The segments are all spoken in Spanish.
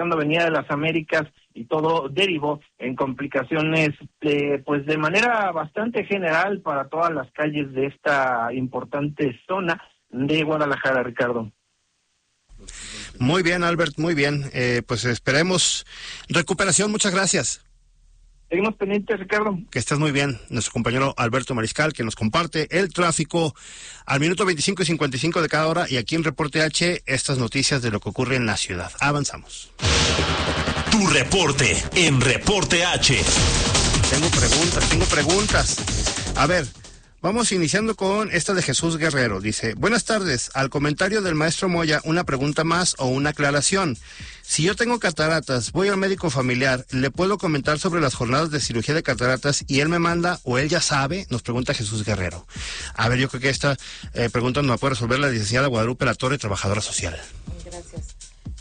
Avenida de las Américas, y todo derivó en complicaciones pues de manera bastante general para todas las calles de esta importante zona de Guadalajara, Ricardo. Muy bien, Albert, muy bien. Pues esperemos recuperación. Muchas gracias. Seguimos pendientes, Ricardo. Que estés muy bien. Nuestro compañero Alberto Mariscal, que nos comparte el tráfico al minuto 25 y 55 de cada hora, y aquí en Reporte H, estas noticias de lo que ocurre en la ciudad. Avanzamos. Tu reporte en Reporte H. Tengo preguntas. A ver, vamos iniciando con esta de Jesús Guerrero. Dice: buenas tardes, al comentario del maestro Moya, una pregunta más o una aclaración. Si yo tengo cataratas, voy al médico familiar, ¿le puedo comentar sobre las jornadas de cirugía de cataratas y él me manda o él ya sabe? Nos pregunta Jesús Guerrero. A ver, yo creo que esta pregunta nos la puede resolver la licenciada Guadalupe Latorre, trabajadora social. Gracias.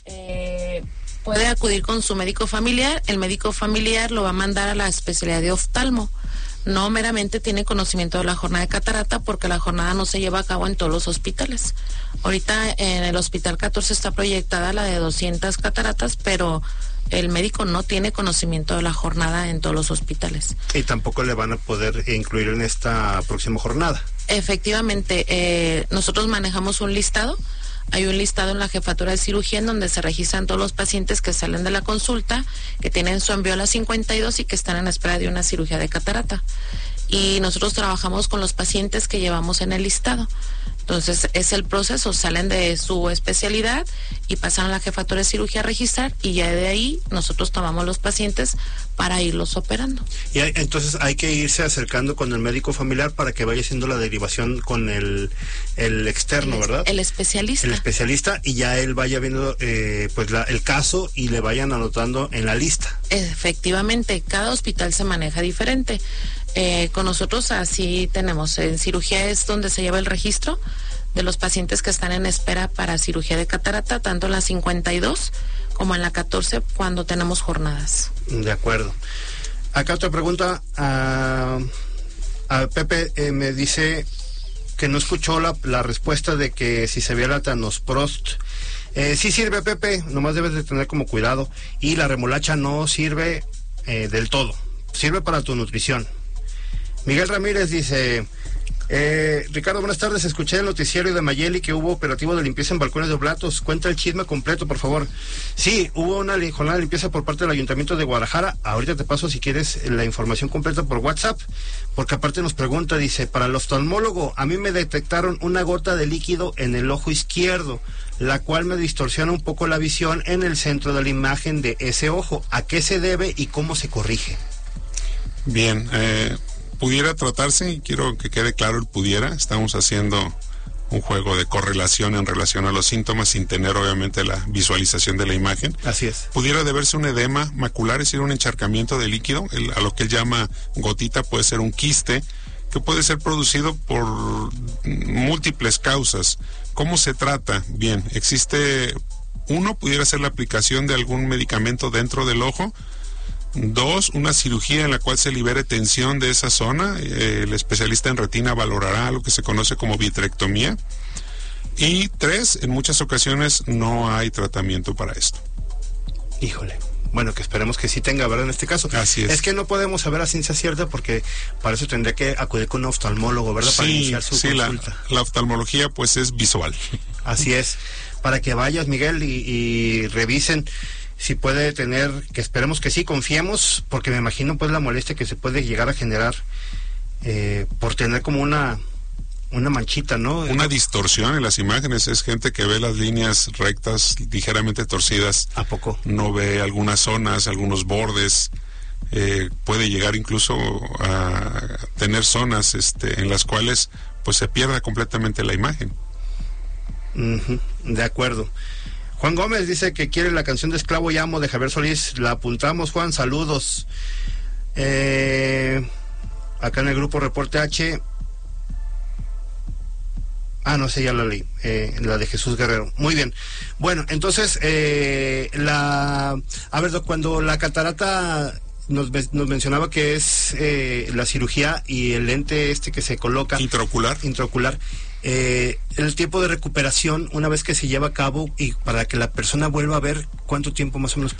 Puede acudir con su médico familiar, el médico familiar lo va a mandar a la especialidad de oftalmo. No meramente tiene conocimiento de la jornada de catarata, porque la jornada no se lleva a cabo en todos los hospitales. Ahorita en el Hospital 14 está proyectada la de 200 cataratas, pero el médico no tiene conocimiento de la jornada en todos los hospitales. Y tampoco le van a poder incluir en esta próxima jornada. Efectivamente, nosotros manejamos un listado. Hay un listado en la jefatura de cirugía en donde se registran todos los pacientes que salen de la consulta, que tienen su envío a la 52 y que están en espera de una cirugía de catarata. Y nosotros trabajamos con los pacientes que llevamos en el listado. Entonces es el proceso, salen de su especialidad y pasan a la jefatura de cirugía a registrar, y ya de ahí nosotros tomamos los pacientes para irlos operando. Y entonces hay que irse acercando con el médico familiar para que vaya haciendo la derivación con el externo, ¿verdad? El especialista. El especialista, y ya él vaya viendo el caso y le vayan anotando en la lista. Efectivamente, cada hospital se maneja diferente. Con nosotros así tenemos, en cirugía es donde se lleva el registro de los pacientes que están en espera para cirugía de catarata, tanto en la 52 como en la 14 cuando tenemos jornadas. De acuerdo. Acá otra pregunta, a Pepe me dice que no escuchó la respuesta de que si se veía la Thanosprost. Sí sirve, Pepe, nomás debes de tener como cuidado, y la remolacha no sirve del todo, sirve para tu nutrición. Miguel Ramírez dice: Ricardo, buenas tardes, escuché el noticiero de Mayeli que hubo operativo de limpieza en balcones de Oblatos. Cuenta el chisme completo, por favor. Sí, hubo una jornada de limpieza por parte del Ayuntamiento de Guadalajara. Ahorita te paso, si quieres, la información completa por WhatsApp, porque aparte nos pregunta, dice: para el oftalmólogo, a mí me detectaron una gota de líquido en el ojo izquierdo, la cual me distorsiona un poco la visión en el centro de la imagen de ese ojo. ¿A qué se debe y cómo se corrige? Bien, pudiera tratarse, y quiero que quede claro el pudiera, estamos haciendo un juego de correlación en relación a los síntomas sin tener obviamente la visualización de la imagen. Así es. Pudiera deberse un edema macular, es decir, un encharcamiento de líquido, a lo que él llama gotita, puede ser un quiste, que puede ser producido por múltiples causas. ¿Cómo se trata? Bien, pudiera ser la aplicación de algún medicamento dentro del ojo. 2, una cirugía en la cual se libere tensión de esa zona. El especialista en retina valorará lo que se conoce como vitrectomía. Y 3, en muchas ocasiones no hay tratamiento para esto. Híjole. Bueno, que esperemos que sí tenga, ¿verdad? En este caso. Así es. Es que no podemos saber a ciencia cierta, porque para eso tendría que acudir con un oftalmólogo, ¿verdad? Para iniciar su consulta. La oftalmología pues es visual. Así es. Para que vayas, Miguel, y revisen si puede tener, que esperemos que sí, confiemos, porque me imagino pues la molestia que se puede llegar a generar por tener como una manchita, ¿no? Una distorsión en las imágenes, es gente que ve las líneas rectas ligeramente torcidas. ¿A poco? No ve algunas zonas, algunos bordes, puede llegar incluso a tener zonas en las cuales pues se pierda completamente la imagen. De acuerdo. Juan Gómez dice que quiere la canción de Esclavo y Amo de Javier Solís. La apuntamos, Juan, saludos. Acá en el grupo Reporte H. No sé, ya la leí. La de Jesús Guerrero. Muy bien. Bueno, entonces, cuando la catarata nos mencionaba que es la cirugía y el lente que se coloca. Intraocular. el tiempo de recuperación una vez que se lleva a cabo y para que la persona vuelva a ver, ¿cuánto tiempo más o menos